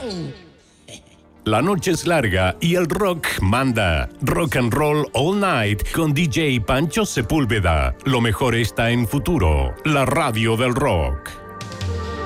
La noche es larga y el rock manda. Rock and Roll All Night con DJ Pancho Sepúlveda. Lo mejor está en futuro. La radio del rock.